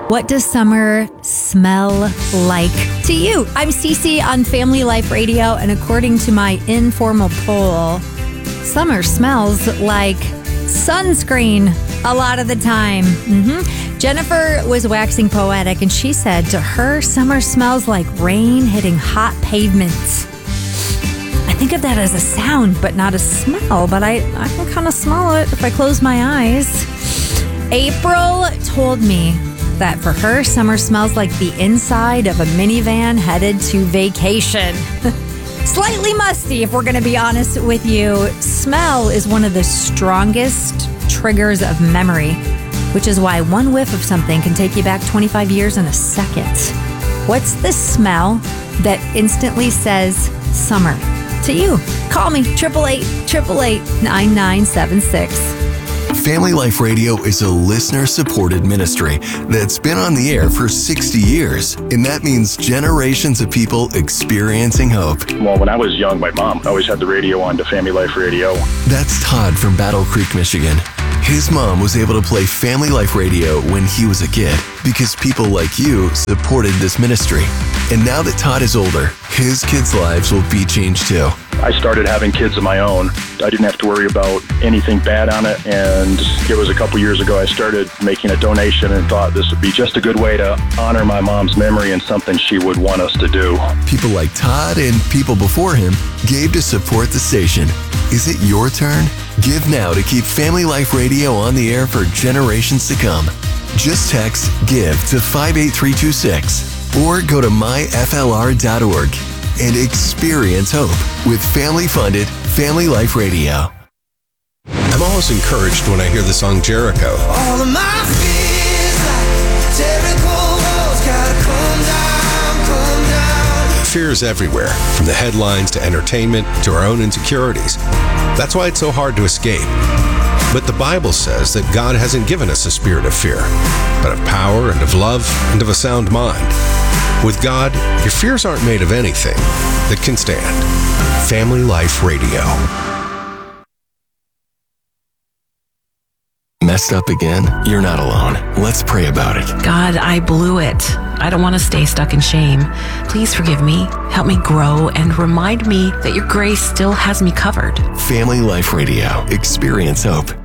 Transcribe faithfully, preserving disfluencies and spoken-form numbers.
What does summer smell like to you? I'm Cece on Family Life Radio, and according to my informal poll, summer smells like sunscreen a lot of the time. Mm-hmm. Jennifer was waxing poetic, and she said to her, summer smells like rain hitting hot pavements. I think of that as a sound, but not a smell, but I, I can kind of smell it if I close my eyes. April told me that for her, summer smells like the inside of a minivan headed to vacation. Slightly musty, if we're going to be honest with you. Smell is one of the strongest triggers of memory, which is why one whiff of something can take you back twenty-five years in a second. What's the smell that instantly says summer to you? Call me, eight eight eight, eight eight eight, nine nine seven six. Family Life Radio is a listener-supported ministry that's been on the air for sixty years, and that means generations of people experiencing hope. Well, when I was young, my mom always had the radio on to Family Life Radio. That's Todd from Battle Creek, Michigan. His mom was able to play Family Life Radio when he was a kid because people like you supported this ministry. And now that Todd is older, his kids' lives will be changed too. I started having kids of my own. I didn't have to worry about anything bad on it, and it was a couple years ago I started making a donation and thought this would be just a good way to honor my mom's memory and something she would want us to do. People like Todd and people before him gave to support the station. Is it your turn? Give now to keep Family Life Radio on the air for generations to come. Just text GIVE to five eight three two six or go to my f l r dot org and experience hope with family-funded Family Life Radio. I'm always encouraged when I hear the song Jericho. All of my fears like Jericho walls gotta come down, come down. Fear is everywhere, from the headlines to entertainment to our own insecurities. That's why it's so hard to escape. But the Bible says that God hasn't given us a spirit of fear, but of power and of love and of a sound mind. With God, your fears aren't made of anything that can stand. Family Life Radio. Messed up again? You're not alone. Let's pray about it. God, I blew it. I don't want to stay stuck in shame. Please forgive me, help me grow, and remind me that your grace still has me covered. Family Life Radio. Experience hope.